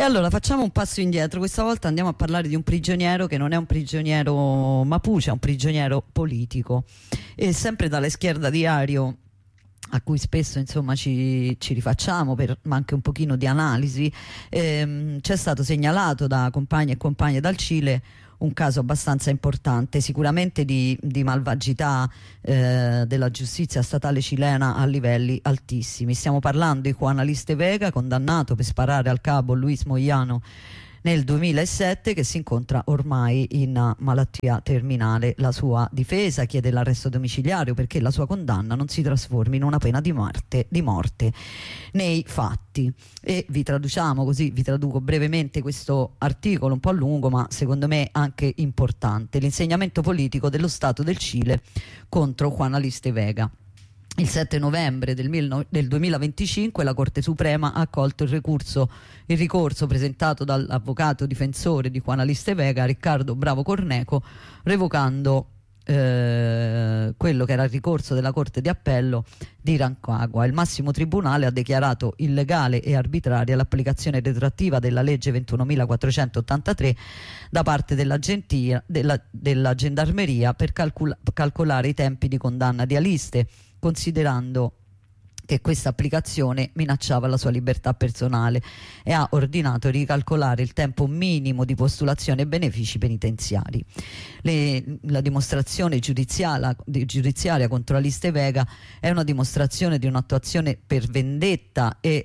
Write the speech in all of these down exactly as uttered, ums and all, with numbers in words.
E allora facciamo un passo indietro, questa volta andiamo a parlare di un prigioniero che non è un prigioniero mapuche, è un prigioniero politico, e sempre dalle Schierda Diario, a cui spesso insomma ci, ci rifacciamo, per, ma anche un pochino di analisi, ehm, c'è stato segnalato da compagni e compagne dal Cile un caso abbastanza importante, sicuramente di, di malvagità eh, della giustizia statale cilena a livelli altissimi. Stiamo parlando di Juan Aliste Vega, condannato per sparare al cabo Luis Moyano nel duemilasette, che si incontra ormai in malattia terminale. La sua difesa chiede l'arresto domiciliario perché la sua condanna non si trasformi in una pena di morte, di morte nei fatti. E vi traduciamo così, vi traduco brevemente questo articolo un po' lungo, ma secondo me anche importante: l'insegnamento politico dello Stato del Cile contro Juan Aliste Vega. Il sette novembre del, mil, del duemilaventicinque la Corte Suprema ha accolto il ricorso, il ricorso presentato dall'avvocato difensore di Juan Aliste Vega, Riccardo Bravo Corneco, revocando eh, quello che era il ricorso della Corte di Appello di Rancagua. Il massimo tribunale ha dichiarato illegale e arbitraria l'applicazione retroattiva della legge ventunomilaquattrocentottantatré da parte della, della, della Gendarmeria per calcola, calcolare i tempi di condanna di Aliste, considerando che questa applicazione minacciava la sua libertà personale, e ha ordinato di ricalcolare il tempo minimo di postulazione ai benefici penitenziari. Le, la dimostrazione giudiziaria, giudiziaria contro Aliste Vega è una dimostrazione di un'attuazione per vendetta e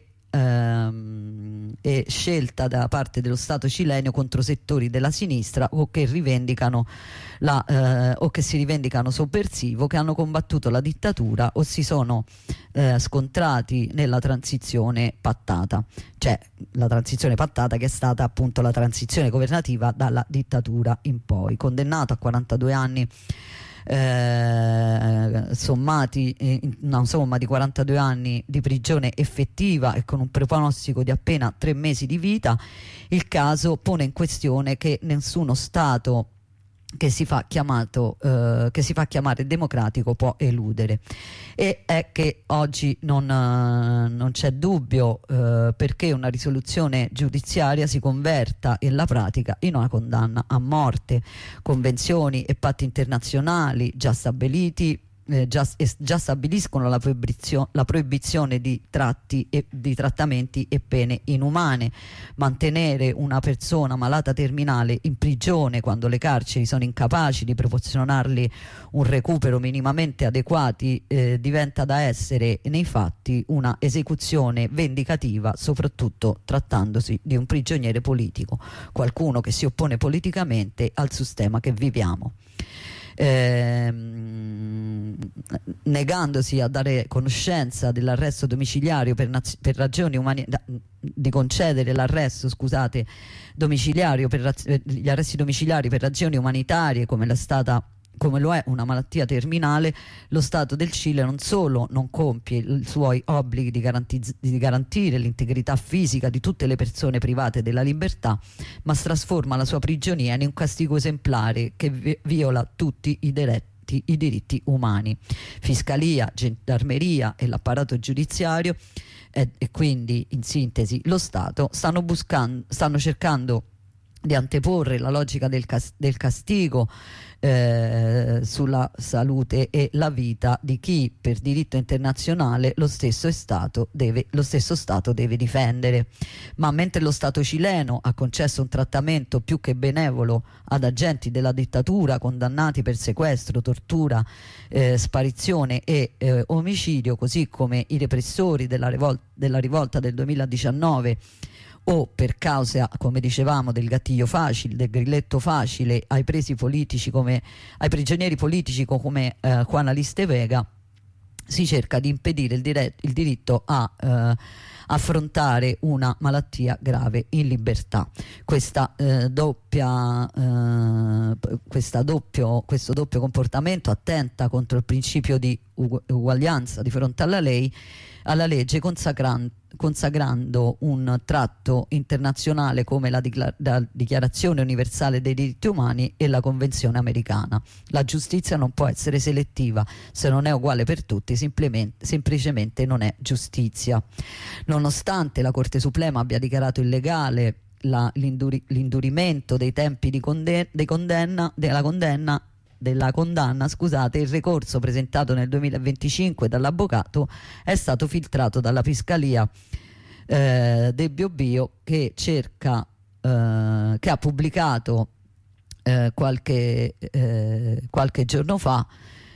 e scelta da parte dello Stato cileno contro settori della sinistra o che rivendicano la, eh, o che si rivendicano sovversivo, che hanno combattuto la dittatura o si sono eh, scontrati nella transizione pattata, cioè la transizione pattata che è stata appunto la transizione governativa dalla dittatura in poi. Condannato a quarantadue anni Eh, sommati in una somma di quarantadue anni di prigione effettiva e con un pronostico di appena tre mesi di vita, il caso pone in questione che nessuno Stato che si fa chiamato eh, che si fa chiamare democratico può eludere, e è che oggi non, eh, non c'è dubbio eh, perché una risoluzione giudiziaria si converta in la pratica in una condanna a morte. Convenzioni e patti internazionali già stabiliti Eh, già, eh, già stabiliscono la, proibizio, la proibizione di tratti e di trattamenti e pene inumane. Mantenere una persona malata terminale in prigione quando le carceri sono incapaci di proporzionargli un recupero minimamente adeguati eh, diventa da essere nei fatti una esecuzione vendicativa, soprattutto trattandosi di un prigioniere politico, qualcuno che si oppone politicamente al sistema che viviamo. Eh, negandosi a dare conoscenza dell'arresto domiciliario per, per ragioni umane, di concedere l'arresto scusate domiciliario per gli arresti domiciliari per ragioni umanitarie, come è stata come lo è una malattia terminale, lo Stato del Cile non solo non compie i suoi obblighi di, di garantire l'integrità fisica di tutte le persone private della libertà, ma trasforma la sua prigionia in un castigo esemplare che vi viola tutti i diritti, i diritti umani. Fiscalia, gendarmeria e l'apparato giudiziario eh, e quindi in sintesi lo Stato stanno buscando, stanno cercando di anteporre la logica del, cas del castigo eh, sulla salute e la vita di chi per diritto internazionale lo stesso Stato deve, lo stesso Stato deve difendere. Ma mentre lo Stato cileno ha concesso un trattamento più che benevolo ad agenti della dittatura condannati per sequestro, tortura, eh, sparizione e eh, omicidio, così come i repressori della, rivol della rivolta del duemiladiciannove, o per causa, come dicevamo, del gatillo facile, del grilletto facile ai presi politici come ai prigionieri politici come eh, Juan Aliste Vega, si cerca di impedire il, il diritto a eh, affrontare una malattia grave in libertà. Questa eh, doppia eh, questa doppio, questo doppio comportamento attenta contro il principio di uguaglianza di fronte alla lei alla legge, consacrando consacrando un tratto internazionale come la, la Dichiarazione Universale dei Diritti Umani e la Convenzione Americana. La giustizia non può essere selettiva, se non è uguale per tutti semplicemente non è giustizia. Nonostante la Corte Suprema abbia dichiarato illegale la, l'induri, l'indurimento dei tempi di, conde, di condanna, della condanna della condanna, scusate, il ricorso presentato nel duemilaventicinque dall'avvocato è stato filtrato dalla Fiscalia eh, del Bio Bio, che cerca eh, che ha pubblicato eh, qualche, eh, qualche giorno fa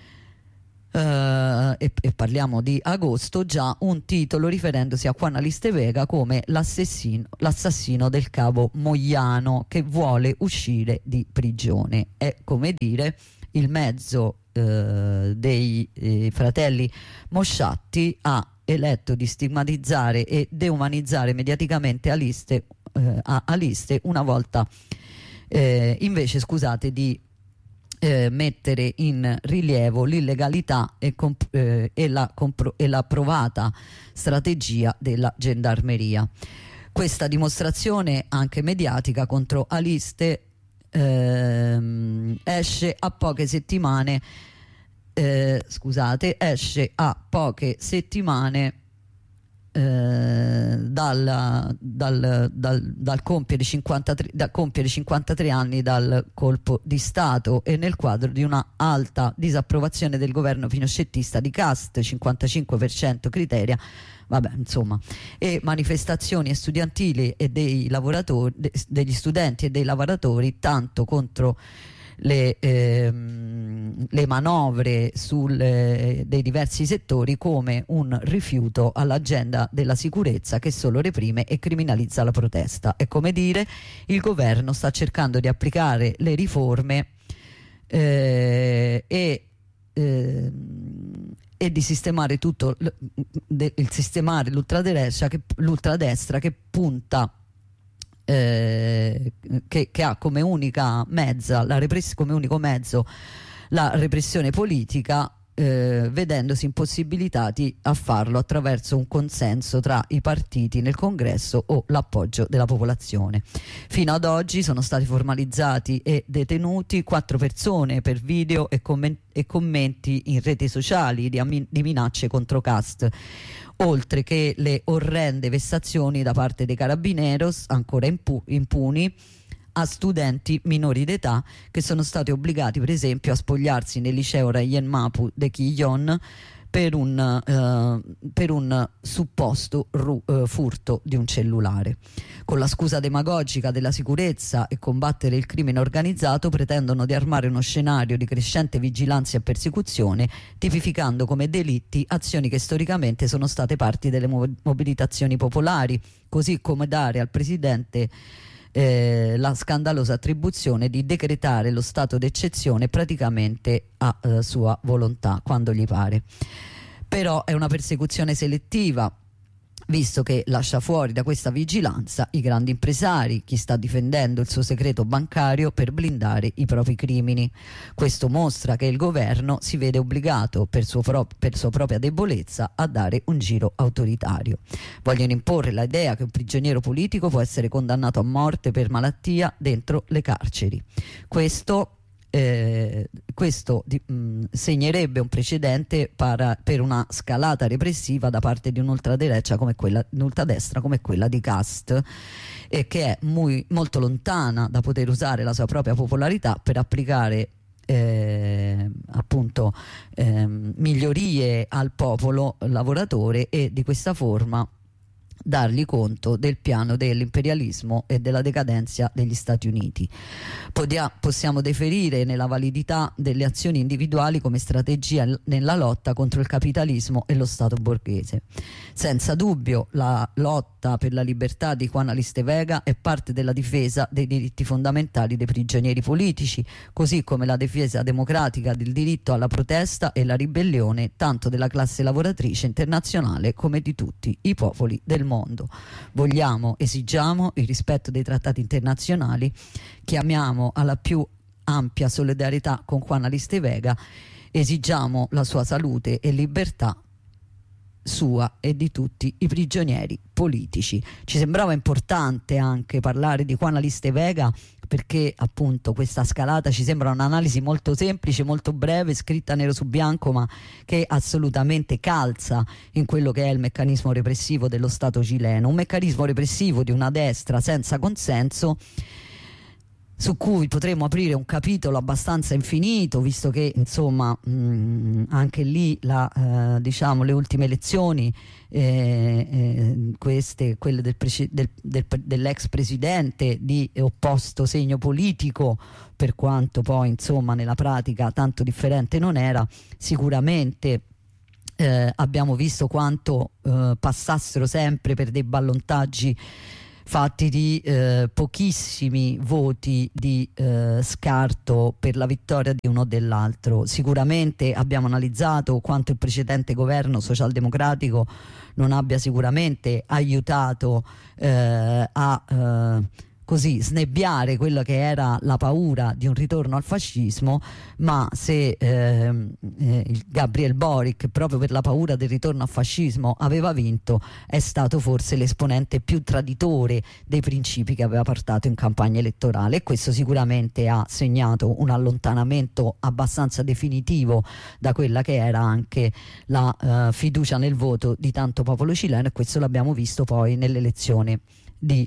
Uh, e, e parliamo di agosto, già un titolo riferendosi a Juan Aliste Vega come l'assassino, l'assassino del cavo Mogliano che vuole uscire di prigione. È come dire il mezzo uh, dei eh, fratelli Mosciatti ha eletto di stigmatizzare e deumanizzare mediaticamente Aliste, uh, a Aliste una volta eh, invece scusate di Eh, mettere in rilievo l'illegalità e, comp- eh, e, la compro- e la provata strategia della gendarmeria. Questa dimostrazione anche mediatica contro Aliste ehm, esce a poche settimane eh, scusate esce a poche settimane Eh, dal, dal, dal, dal, compiere cinquantatré, da compiere cinquantatré anni dal colpo di Stato e nel quadro di una alta disapprovazione del governo pinocchettista di Cast, cinquantacinque per cento criteria, vabbè insomma, e manifestazioni studentili e dei lavoratori, de, degli studenti e dei lavoratori tanto contro Le, ehm, le manovre sul, eh, dei diversi settori come un rifiuto all'agenda della sicurezza che solo reprime e criminalizza la protesta. È come dire il governo sta cercando di applicare le riforme eh, e, eh, e di sistemare tutto il, il sistemare l'ultradestra che, l'ultradestra che punta Eh, che, che ha come unica mezza la repress- come unico mezzo la repressione politica, eh, vedendosi impossibilitati a farlo attraverso un consenso tra i partiti nel congresso o l'appoggio della popolazione. Fino ad oggi sono stati formalizzati e detenuti quattro persone per video e, commen- e commenti in reti sociali di, am- di minacce contro Cast, oltre che le orrende vessazioni da parte dei carabineros ancora impu- impuni a studenti minori d'età che sono stati obbligati per esempio a spogliarsi nel liceo Rayen Mapu de Quillon per un, eh, per un supposto ru- eh, furto di un cellulare. Con la scusa demagogica della sicurezza e combattere il crimine organizzato pretendono di armare uno scenario di crescente vigilanza e persecuzione, tipificando come delitti azioni che storicamente sono state parti delle mo- mobilitazioni popolari, così come dare al presidente Eh, la scandalosa attribuzione di decretare lo stato d'eccezione praticamente a eh, sua volontà quando gli pare. Però è una persecuzione selettiva, visto che lascia fuori da questa vigilanza i grandi impresari, chi sta difendendo il suo segreto bancario per blindare i propri crimini. Questo mostra che il governo si vede obbligato per, suo pro- per sua propria debolezza a dare un giro autoritario. Vogliono imporre l'idea che un prigioniero politico può essere condannato a morte per malattia dentro le carceri. Questo Eh, questo di, mh, segnerebbe un precedente para, per una scalata repressiva da parte di un'ultraderecha come quella, un'ultradestra come quella di Cast, e che è muy, molto lontana da poter usare la sua propria popolarità per applicare eh, appunto eh, migliorie al popolo lavoratore e di questa forma dargli conto del piano dell'imperialismo e della decadenza degli Stati Uniti. Podia, possiamo deferire nella validità delle azioni individuali come strategia nella lotta contro il capitalismo e lo Stato borghese. Senza dubbio la lotta per la libertà di Juan Aliste Vega è parte della difesa dei diritti fondamentali dei prigionieri politici, così come la difesa democratica del diritto alla protesta e la ribellione tanto della classe lavoratrice internazionale come di tutti i popoli del mondo. Vogliamo, esigiamo il rispetto dei trattati internazionali, chiamiamo alla più ampia solidarietà con Juan Aliste Vega, esigiamo la sua salute e libertà sua e di tutti i prigionieri politici. Ci sembrava importante anche parlare di Juan Aliste Vega, perché appunto questa scalata ci sembra un'analisi molto semplice, molto breve, scritta nero su bianco, ma che assolutamente calza in quello che è il meccanismo repressivo dello Stato cileno, un meccanismo repressivo di una destra senza consenso, su cui potremo aprire un capitolo abbastanza infinito, visto che insomma mh, anche lì la, eh, diciamo, le ultime elezioni, eh, eh, queste, quelle del, del, del, dell'ex presidente di opposto segno politico, per quanto poi insomma nella pratica tanto differente non era, sicuramente eh, abbiamo visto quanto eh, passassero sempre per dei ballottaggi fatti di eh, pochissimi voti di eh, scarto per la vittoria di uno o dell'altro. Sicuramente abbiamo analizzato quanto il precedente governo socialdemocratico non abbia sicuramente aiutato eh, a eh, così snebbiare quella che era la paura di un ritorno al fascismo, ma se eh, eh, Gabriel Boric, proprio per la paura del ritorno al fascismo, aveva vinto, è stato forse l'esponente più traditore dei principi che aveva portato in campagna elettorale, e questo sicuramente ha segnato un allontanamento abbastanza definitivo da quella che era anche la eh, fiducia nel voto di tanto popolo cileno, e questo l'abbiamo visto poi nell'elezione di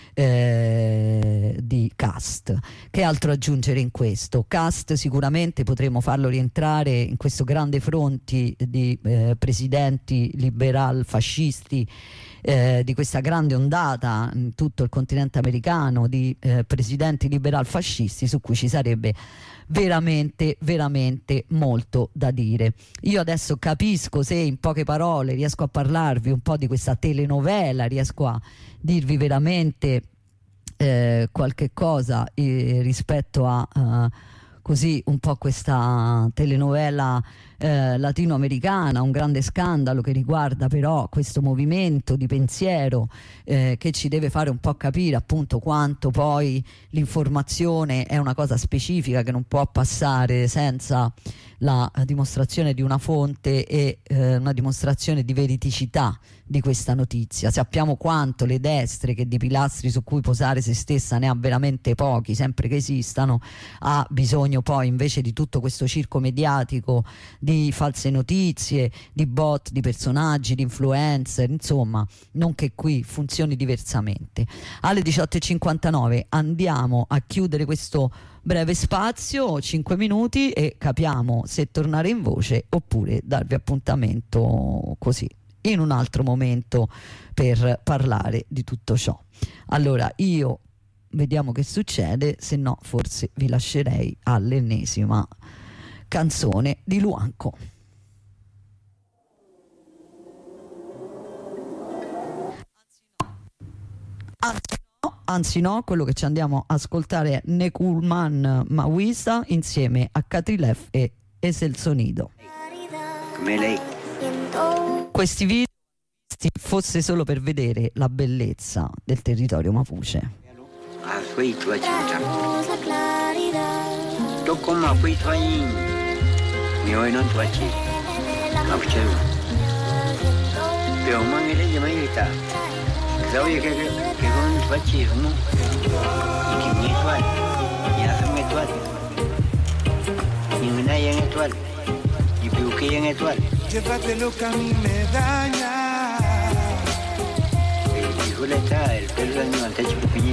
Eh, di Cast. Che altro aggiungere in questo? Cast sicuramente potremo farlo rientrare in questo grande fronte di eh, presidenti liberal fascisti, eh, di questa grande ondata in tutto il continente americano di eh, presidenti liberal fascisti, su cui ci sarebbe veramente veramente molto da dire. Io adesso capisco se in poche parole riesco a parlarvi un po' di questa telenovela, riesco a dirvi veramente eh, qualche cosa eh, rispetto a uh, così un po' questa telenovela eh, latinoamericana, un grande scandalo che riguarda però questo movimento di pensiero eh, che ci deve fare un po' capire appunto quanto poi l'informazione è una cosa specifica che non può passare senza la dimostrazione di una fonte e eh, una dimostrazione di veridicità di questa notizia. Sappiamo quanto le destre, che di pilastri su cui posare se stessa ne ha veramente pochi, sempre che esistano, ha bisogno poi invece di tutto questo circo mediatico di false notizie, di bot, di personaggi, di influencer, insomma, non che qui funzioni diversamente. Alle diciotto e cinquantanove andiamo a chiudere questo breve spazio, cinque minuti, e capiamo se tornare in voce oppure darvi appuntamento così in un altro momento per parlare di tutto ciò. Allora io vediamo che succede, se no forse vi lascerei all'ennesima canzone di Luanco. Anzi no, anzi no, quello che ci andiamo a ascoltare è Nekulman Mawisa insieme a Catrilef e Esel Sonido. Come lei. Questi video fosse solo per vedere la bellezza del territorio mapuche. Ah, sui tua città. Tu come puoi fare? Mi vuoi non tua città. Mapuche. Però mangere di maità. Sai che che con tua città, no? E che mi tua. Ya se me tua. Ni una yang tua. Y più che yang tua. Llévatelo que a mí me daña. El hijo le está, el pelo de animal está hecho